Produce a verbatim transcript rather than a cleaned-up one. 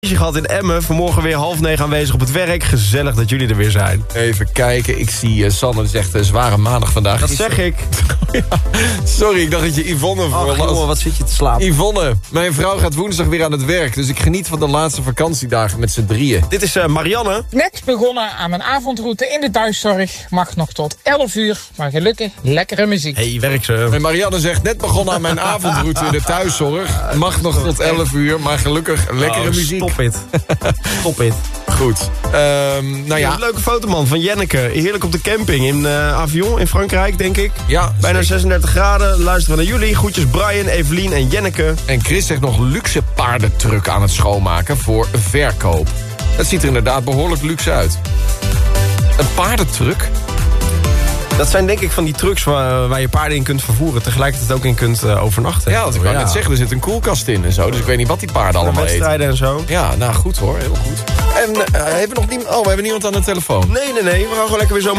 gehad in Emmen. Vanmorgen weer half negen aanwezig op het werk. Gezellig dat jullie er weer zijn. Even kijken, ik zie uh, Sanne zegt een zware maandag vandaag. Dat zeg ik. Ja, sorry, ik dacht dat je Yvonne voor Ach, was. jongen, wat zit je te slapen? Yvonne, mijn vrouw gaat woensdag weer aan het werk. Dus ik geniet van de laatste vakantiedagen met z'n drieën. Dit is uh, Marianne. Net begonnen aan mijn avondroute in de thuiszorg. Mag nog tot elf uur, maar gelukkig lekkere muziek. Hey, werk ze. En Marianne zegt, net begonnen aan mijn avondroute in de thuiszorg. Mag nog tot elf uur, maar gelukkig lekkere oh, muziek. Stop it. Stop it. Goed. Um, nou ja. Een leuke foto, man, van Jenneke. Heerlijk op de camping in uh, Avion in Frankrijk, denk ik. Ja, bijna zeker. zesendertig graden. Luisteren naar jullie. Groetjes Brian, Evelien en Jenneke. En Chris zegt nog luxe paardentruck aan het schoonmaken voor verkoop. Dat ziet er inderdaad behoorlijk luxe uit. Een paardentruck? Dat zijn denk ik van die trucks waar, waar je paarden in kunt vervoeren. Tegelijkertijd ook in kunt uh, overnachten. Ja, dat ik wou ja. net zeggen, er zit een koelkast in en zo. Dus ik weet niet wat die paarden allemaal eten. Wedstrijden en zo. Ja, nou goed hoor, heel goed. En uh, hebben we nog niemand... Oh, we hebben niemand aan de telefoon. Nee, nee, nee. We gaan gewoon lekker weer zo